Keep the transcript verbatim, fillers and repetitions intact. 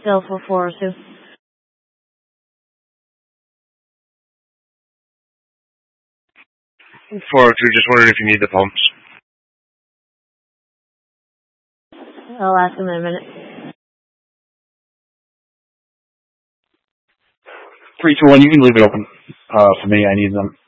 Still for four two. four oh two, just wondering if you need the pumps. I'll ask him in a minute. three two one, you can leave it open uh, for me. I need them.